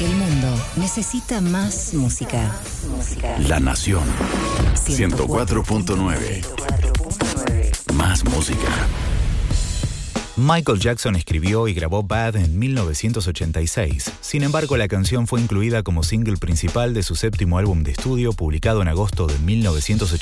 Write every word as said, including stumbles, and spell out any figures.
Porque el mundo necesita más música. La Nación. ciento cuatro punto nueve. Más música. Michael Jackson escribió y grabó Bad en mil novecientos ochenta y seis. Sin embargo, la canción fue incluida como single principal de su séptimo álbum de estudio, publicado en agosto de mil novecientos ochenta y seis.